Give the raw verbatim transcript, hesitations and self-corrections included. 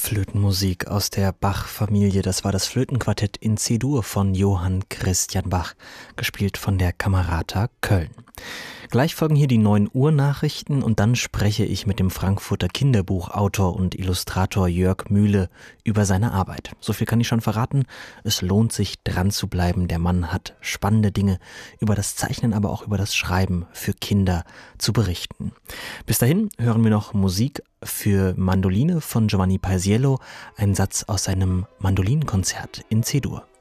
Flötenmusik aus der Bach-Familie. Das war das Flötenquartett in C-Dur von Johann Christian Bach, gespielt von der Camerata Köln. Gleich folgen hier die neun Uhr Nachrichten und dann spreche ich mit dem Frankfurter Kinderbuchautor und Illustrator Jörg Mühle über seine Arbeit. So viel kann ich schon verraten, es lohnt sich dran zu bleiben. Der Mann hat spannende Dinge über das Zeichnen, aber auch über das Schreiben für Kinder zu berichten. Bis dahin hören wir noch Musik für Mandoline von Giovanni Paisiello, ein Satz aus seinem Mandolinenkonzert in C-Dur.